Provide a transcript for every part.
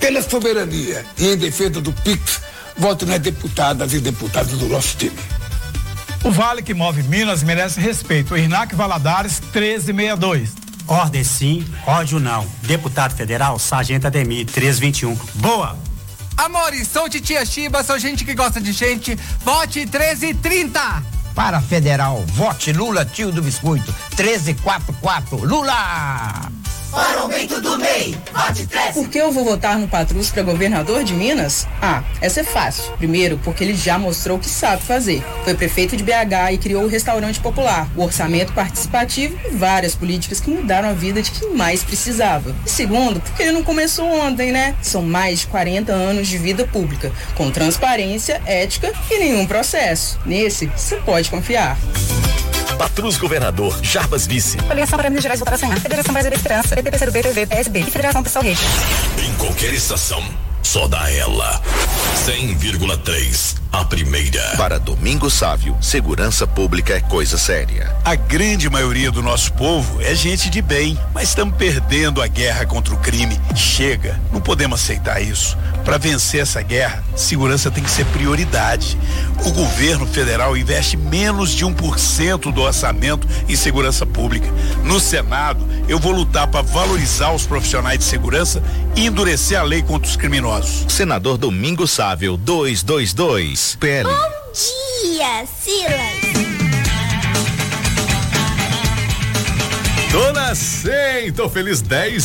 pela soberania e em defesa do PIX, voto nas deputadas e deputados do nosso time. O Vale que move Minas merece respeito. O Irnac Valadares, 1362. Ordem sim, ódio não. Deputado federal, Sargento Ademir, 321. Boa! Amores, sou titia Chiba, sou gente que gosta de gente. Vote 1330. Para federal, vote Lula, tio do biscoito, 1344. Lula! Para o aumento do MEI, vote 13. Por que eu vou votar no Patrus para governador de Minas? Essa é fácil. Primeiro, porque ele já mostrou o que sabe fazer. Foi prefeito de BH e criou o restaurante popular, o orçamento participativo e várias políticas que mudaram a vida de quem mais precisava. E segundo, porque ele não começou ontem, né? São mais de 40 anos de vida pública, com transparência, ética e nenhum processo. Nesse, você pode confiar. Patrus Governador, Jarbas Vice. Coligação para Minas Gerais votar Senhor. Federação Brasileira da Esperança. PT, PCdoB, PV, PSB e Federação Pessoal Rede. Em qualquer estação, só dá ela. 100,3. A primeira. Para Domingos Sávio, segurança pública é coisa séria. A grande maioria do nosso povo é gente de bem, mas estamos perdendo a guerra contra o crime. Chega, não podemos aceitar isso. Para vencer essa guerra, segurança tem que ser prioridade. O governo federal investe menos de 1% do orçamento em segurança pública. No Senado, eu vou lutar para valorizar os profissionais de segurança e endurecer a lei contra os criminosos. Senador Domingos Sávio, 222. PL. Bom dia, Silas. Tô na 100, tô feliz,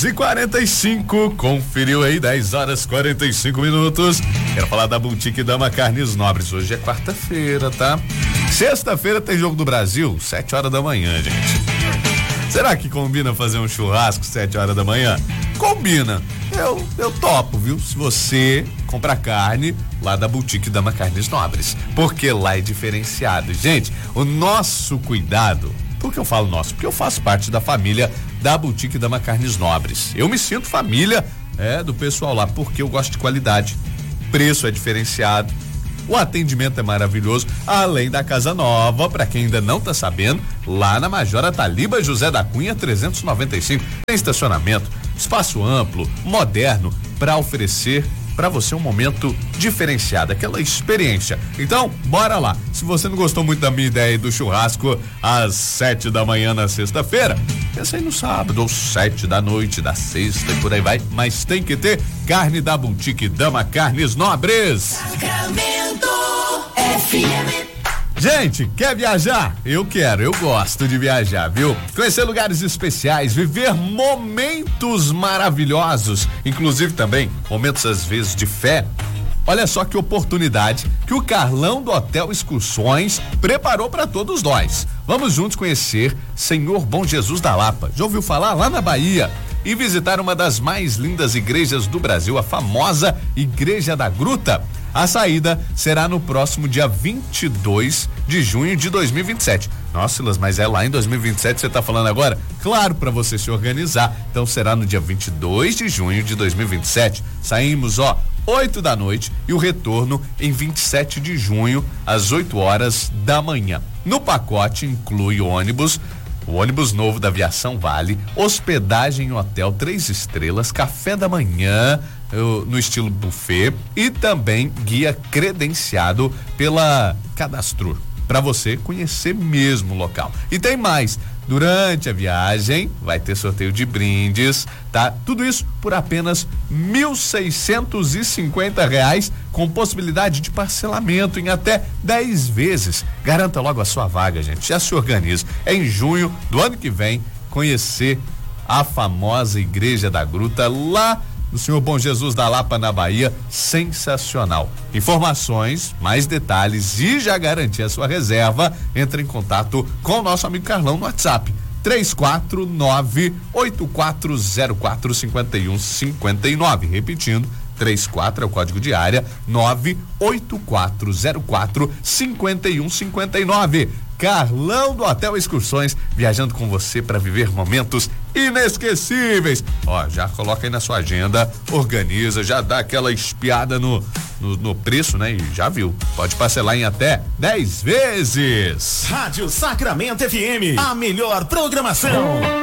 10h45, conferiu aí, 10h45. Quero falar da Boutique Dama Carnes Nobres. Hoje é quarta-feira, tá? Sexta-feira tem Jogo do Brasil, 7h da manhã, gente. Será que combina fazer um churrasco 7h da manhã? Combina. Eu topo, viu? Se você comprar carne lá da Boutique Dama Carnes Nobres, porque lá é diferenciado. Gente, o nosso cuidado. Por que eu falo nosso? Porque eu faço parte da família da Boutique Dama Carnes Nobres. Eu me sinto família do pessoal lá, porque eu gosto de qualidade. Preço é diferenciado. O atendimento é maravilhoso, além da casa nova, para quem ainda não tá sabendo, lá na Major Ataliba José da Cunha 395. Tem estacionamento, espaço amplo, moderno, para oferecer para você um momento diferenciado, aquela experiência. Então, bora lá. Se você não gostou muito da minha ideia do churrasco às 7 da manhã na sexta-feira, pensa aí no sábado, ou 7 da noite da sexta e por aí vai. Mas tem que ter carne da Boutique Dama Carnes Nobres. Sacramento FM. Gente, quer viajar? Eu quero, eu gosto de viajar, viu? Conhecer lugares especiais, viver momentos maravilhosos, inclusive também momentos às vezes de fé. Olha só que oportunidade que o Carlão do Hotel Excursões preparou para todos nós. Vamos juntos conhecer Senhor Bom Jesus da Lapa. Já ouviu falar? Lá na Bahia. E visitar uma das mais lindas igrejas do Brasil, a famosa Igreja da Gruta. A saída será no próximo dia 22 de junho de 2027. Nossa, Silas, mas é lá em 2027 você tá falando agora? Claro, para você se organizar. Então será no dia 22 de junho de 2027. Saímos, 8 da noite e o retorno em 27 de junho, às 8 horas da manhã. No pacote inclui o ônibus novo da Aviação Vale, hospedagem em hotel 3 estrelas, café da manhã no estilo buffet e também guia credenciado pela Cadastro, para você conhecer mesmo o local. E tem mais. Durante a viagem vai ter sorteio de brindes, tá? Tudo isso por apenas R$1.650, com possibilidade de parcelamento em até 10 vezes. Garanta logo a sua vaga, gente. Já se organiza. É em junho do ano que vem, conhecer a famosa Igreja da Gruta lá do Senhor Bom Jesus da Lapa, na Bahia. Sensacional. Informações, mais detalhes e já garantir a sua reserva, entre em contato com o nosso amigo Carlão no WhatsApp 349-8404-5159. Repetindo, 34 é o código de área, 98404-5159. Carlão do Hotel Excursões, viajando com você para viver momentos inesquecíveis. Já coloca aí na sua agenda, organiza, já dá aquela espiada no preço, né? E já viu, pode parcelar em até 10 vezes. Rádio Sacramento FM, a melhor programação.